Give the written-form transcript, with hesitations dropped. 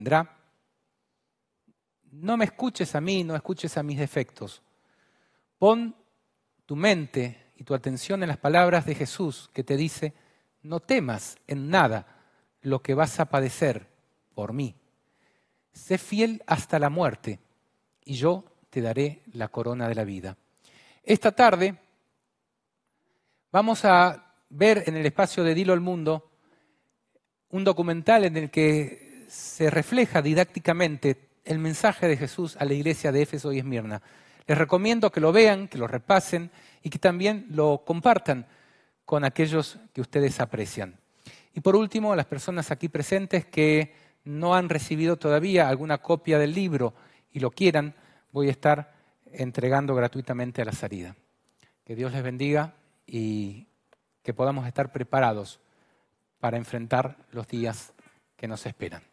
vendrá. No me escuches a mí, no escuches a mis defectos. Pon tu mente y tu atención en las palabras de Jesús que te dice, no temas en nada lo que vas a padecer por mí. Sé fiel hasta la muerte y yo te daré la corona de la vida. Esta tarde vamos a ver en el espacio de Dilo al Mundo un documental en el que se refleja didácticamente el mensaje de Jesús a la iglesia de Éfeso y Esmirna. Les recomiendo que lo vean, que lo repasen y que también lo compartan con aquellos que ustedes aprecian. Y por último, a las personas aquí presentes que no han recibido todavía alguna copia del libro y lo quieran, voy a estar entregando gratuitamente a la salida. Que Dios les bendiga y que podamos estar preparados para enfrentar los días que nos esperan.